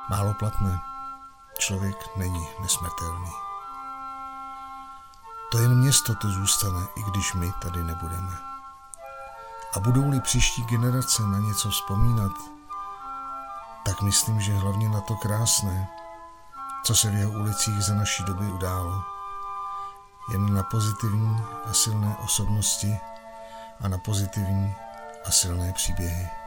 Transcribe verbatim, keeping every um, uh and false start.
málo platné. Člověk není nesmrtelný. To jen město to zůstane, i když my tady nebudeme. A budou-li příští generace na něco vzpomínat, tak myslím, že hlavně na to krásné, co se v jeho ulicích za naší doby událo. Jen na pozitivní a silné osobnosti a na pozitivní a silné příběhy.